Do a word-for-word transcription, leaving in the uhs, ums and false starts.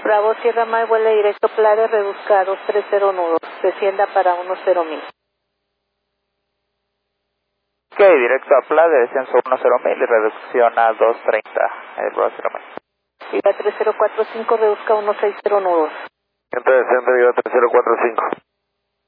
Bravo Sierra Mike, vuela directo Playa, reduzca a dos tres cero nudos, descienda para uno cero mil. Ok, directo a Playa, descenso uno cero mil y reducción a dos treinta, eh, Bravo Sierra Mike. Viva tres cero cuatro cinco, reduzca a uno seis cero nudos. Gente decente, Viva tres cero cuatro cinco.